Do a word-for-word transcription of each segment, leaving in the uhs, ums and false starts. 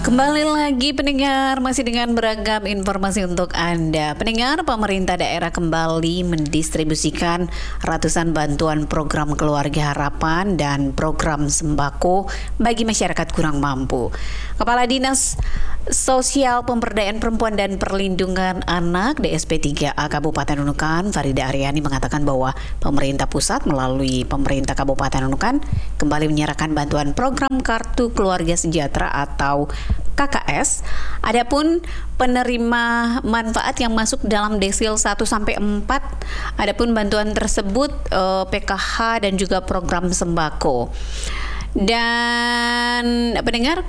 Kembali lagi pendengar, masih dengan beragam informasi untuk Anda. Pendengar, pemerintah daerah kembali mendistribusikan ratusan bantuan program Keluarga Harapan dan program sembako bagi masyarakat kurang mampu. Kepala Dinas Sosial Pemberdayaan Perempuan dan Perlindungan Anak D S P tiga A Kabupaten Nunukan, Farida Aryani mengatakan bahwa pemerintah pusat melalui pemerintah Kabupaten Nunukan kembali menyerahkan bantuan program Kartu Keluarga Sejahtera atau K K S. Adapun penerima manfaat yang masuk dalam desil satu sampai empat, adapun bantuan tersebut eh, P K H dan juga program sembako. Dan pendengar,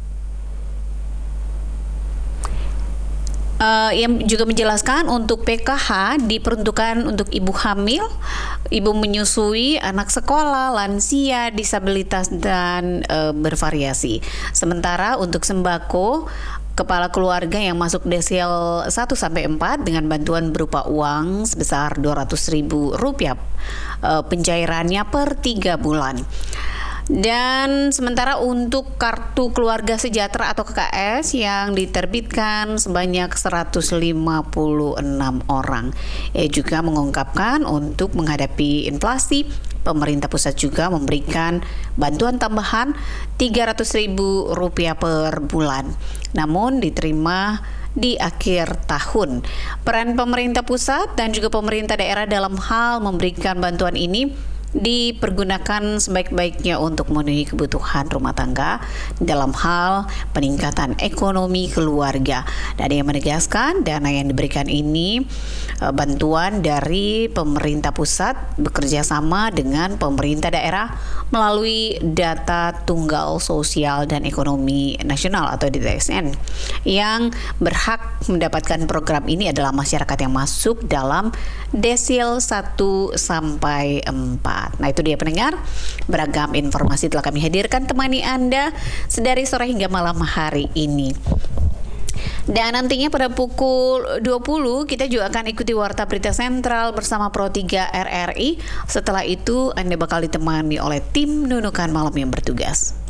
Uh, yang juga menjelaskan untuk P K H diperuntukkan untuk ibu hamil, ibu menyusui, anak sekolah, lansia, disabilitas, dan uh, bervariasi. Sementara untuk sembako, kepala keluarga yang masuk desil satu sampai empat dengan bantuan berupa uang sebesar dua ratus ribu rupiah, uh, pencairannya per tiga bulan. Dan sementara untuk Kartu Keluarga Sejahtera atau K K S yang diterbitkan sebanyak seratus lima puluh enam orang. Ia juga mengungkapkan untuk menghadapi inflasi, pemerintah pusat juga memberikan bantuan tambahan tiga ratus ribu rupiah per bulan. Namun diterima di akhir tahun. Peran pemerintah pusat dan juga pemerintah daerah dalam hal memberikan bantuan ini dipergunakan sebaik-baiknya untuk memenuhi kebutuhan rumah tangga dalam hal peningkatan ekonomi keluarga. Dan yang menegaskan dana yang diberikan ini bantuan dari pemerintah pusat bekerja sama dengan pemerintah daerah melalui data tunggal sosial dan ekonomi nasional atau D T S N. Yang berhak mendapatkan program ini adalah masyarakat yang masuk dalam desil satu sampai empat. Nah, itu dia pendengar, beragam informasi telah kami hadirkan temani Anda sedari sore hingga malam hari ini. Dan nantinya pada pukul dua puluh kita juga akan ikuti Warta Berita Sentral bersama Pro tiga R R I. Setelah itu Anda bakal ditemani oleh tim Nunukan Malam yang bertugas.